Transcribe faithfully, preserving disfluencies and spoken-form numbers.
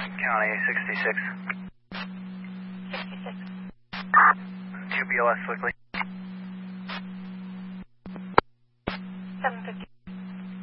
County sixty-six. sixty-six. two B L S quickly. seven fifty.